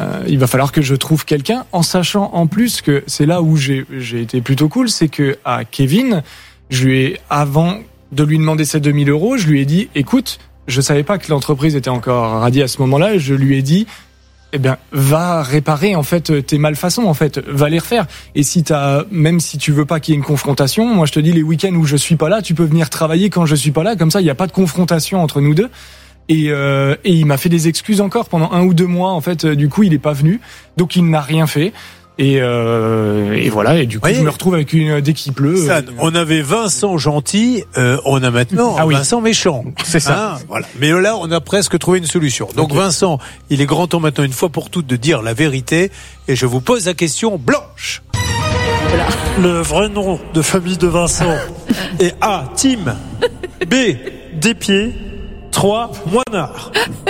il va falloir que je trouve quelqu'un, en sachant en plus que c'est là où j'ai été plutôt cool, c'est que à Kevin, je lui ai, avant de lui demander ces 2000 €, je lui ai dit, écoute, je savais pas que l'entreprise était encore radie à ce moment-là, et je lui ai dit, eh bien, va réparer, en fait, tes malfaçons, en fait, va les refaire. Et même si tu veux pas qu'il y ait une confrontation, moi, je te dis, les week-ends où je suis pas là, tu peux venir travailler quand je suis pas là, comme ça, il y a pas de confrontation entre nous deux. Et il m'a fait des excuses encore pendant 1 ou 2 mois, en fait, du coup, il est pas venu. Donc, il n'a rien fait. Et voilà, et du coup, je me retrouve avec dès qu'il pleut. On avait Vincent gentil, on a maintenant Vincent méchant. C'est ça. Voilà. Mais là, on a presque trouvé une solution. Donc, Vincent, il est grand temps maintenant, une fois pour toutes, de dire la vérité. Et je vous pose la question blanche. Voilà. Le vrai nom de famille de Vincent est A. Tim, B. Despiers, 3. Moinard.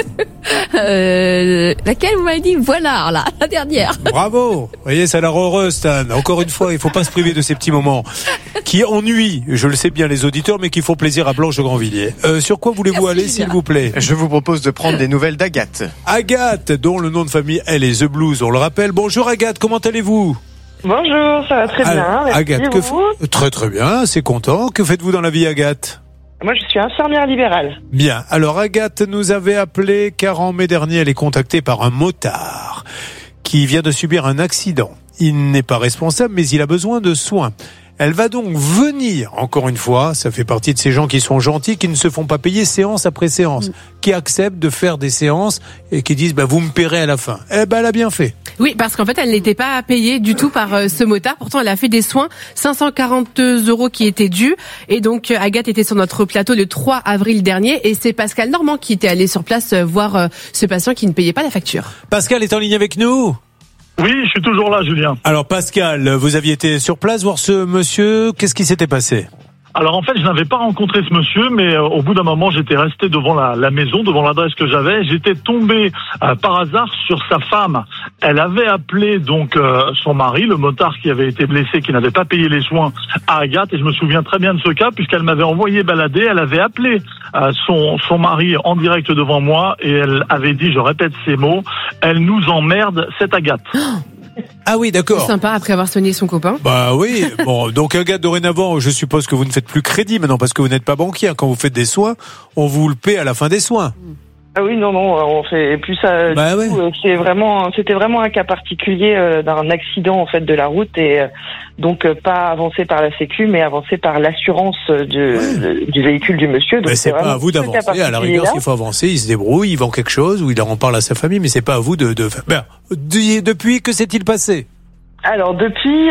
Laquelle vous m'avez dit? Voilà, là, la dernière. Bravo. Vous voyez, ça a l'air heureux, Stan. Encore une fois, il faut pas se priver de ces petits moments qui ennuient, je le sais bien, les auditeurs, mais qui font plaisir à Blanche de Grandvilliers. Sur quoi voulez-vous aller, s'il vous plaît? Je vous propose de prendre des nouvelles d'Agathe. Agathe, dont le nom de famille, elle est The Blues, on le rappelle. Bonjour Agathe, comment allez-vous? Bonjour, ça va très bien. Merci. Agathe, très très bien, c'est content. Que faites-vous dans la vie, Agathe? Moi, je suis infirmière libérale. Bien. Alors, Agathe nous avait appelé car en mai dernier, elle est contactée par un motard qui vient de subir un accident. Il n'est pas responsable, mais il a besoin de soins. Elle va donc venir, encore une fois, ça fait partie de ces gens qui sont gentils, qui ne se font pas payer séance après séance, qui acceptent de faire des séances et qui disent, vous me paierez à la fin. Eh ben, elle a bien fait. Oui, parce qu'en fait, elle n'était pas payée du tout par ce motard. Pourtant, elle a fait des soins, 540 € qui étaient dus. Et donc, Agathe était sur notre plateau le 3 avril dernier. Et c'est Pascal Normand qui était allé sur place voir ce patient qui ne payait pas la facture. Pascal est en ligne avec nous? Oui, je suis toujours là, Julien. Alors, Pascal, vous aviez été sur place voir ce monsieur. Qu'est-ce qui s'était passé? Alors en fait, je n'avais pas rencontré ce monsieur, mais au bout d'un moment, j'étais resté devant la maison, devant l'adresse que j'avais. J'étais tombé par hasard sur sa femme. Elle avait appelé donc son mari, le motard qui avait été blessé, qui n'avait pas payé les soins, à Agathe. Et je me souviens très bien de ce cas, puisqu'elle m'avait envoyé balader. Elle avait appelé son mari en direct devant moi, et elle avait dit, je répète ces mots, elle nous emmerde, cette Agathe. Ah oui, d'accord. C'est sympa après avoir soigné son copain. Bah oui. Bon, donc Agathe, dorénavant, je suppose que vous ne faites plus crédit maintenant parce que vous n'êtes pas banquier. Quand vous faites des soins, on vous le paie à la fin des soins. Ah oui, non, on fait plus ça. C'était vraiment un cas particulier d'un accident en fait de la route et donc pas avancé par la Sécu, mais avancé par l'assurance du véhicule du monsieur. Donc c'est pas à vous d'avancer. À la rigueur, s'il faut avancer, il se débrouille, il vend quelque chose ou il en parle à sa famille, mais c'est pas à vous de faire. Depuis, que s'est-il passé? Alors depuis,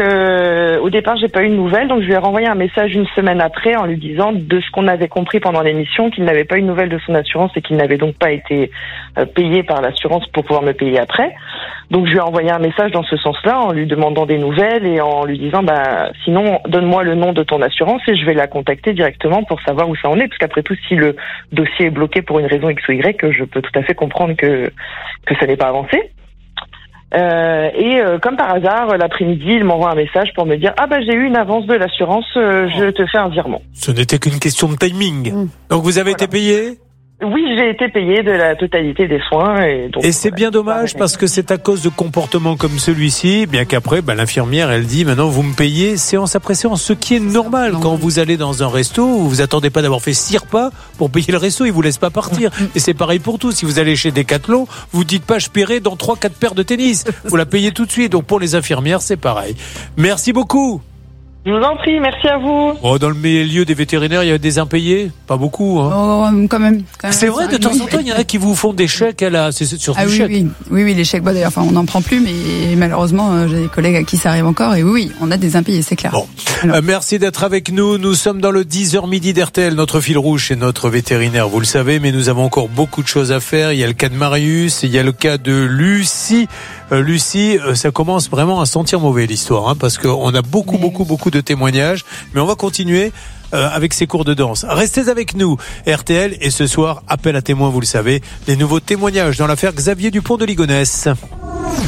au départ, j'ai pas eu de nouvelles, donc je lui ai renvoyé un message une semaine après en lui disant de ce qu'on avait compris pendant l'émission qu'il n'avait pas eu de nouvelles de son assurance et qu'il n'avait donc pas été payé par l'assurance pour pouvoir me payer après. Donc je lui ai envoyé un message dans ce sens-là en lui demandant des nouvelles et en lui disant sinon donne-moi le nom de ton assurance et je vais la contacter directement pour savoir où ça en est, parce qu'après tout, si le dossier est bloqué pour une raison X ou Y, je peux tout à fait comprendre que ça n'est pas avancé. Comme par hasard, l'après-midi, il m'envoie un message pour me dire j'ai eu une avance de l'assurance, je te fais un virement. Ce n'était qu'une question de timing. Donc vous avez été payé? Oui, j'ai été payé de la totalité des soins. Et c'est bien dommage parce que c'est à cause de comportements comme celui-ci, bien qu'après, l'infirmière, elle dit maintenant vous me payez séance après séance, ce qui est normal. Quand vous allez dans un resto, vous attendez pas d'avoir fait 6 repas pour payer le resto, ils vous laissent pas partir. Et c'est pareil pour tout. Si vous allez chez Decathlon, vous dites pas je paierai dans 3-4 paires de tennis. Vous la payez tout de suite. Donc pour les infirmières, c'est pareil. Merci beaucoup. Je vous en prie, merci à vous. Dans le milieu des vétérinaires, il y a des impayés? Pas beaucoup, hein. Quand même. C'est vrai, de temps en temps, il y en a qui vous font des chèques c'est sur du chèque. Oui, les chèques, d'ailleurs, on n'en prend plus, mais malheureusement, j'ai des collègues à qui ça arrive encore, et oui, on a des impayés, c'est clair. Bon. Merci d'être avec nous. Nous sommes dans le 10h midi d'RTL. Notre fil rouge, c'est notre vétérinaire, vous le savez, mais nous avons encore beaucoup de choses à faire. Il y a le cas de Marius, il y a le cas de Lucie. Lucie, ça commence vraiment à sentir mauvais l'histoire, parce qu'on a beaucoup de témoignages, mais on va continuer avec ces cours de danse. Restez avec nous, RTL, et ce soir, appel à témoins, vous le savez, les nouveaux témoignages dans l'affaire Xavier Dupont de Ligonnès.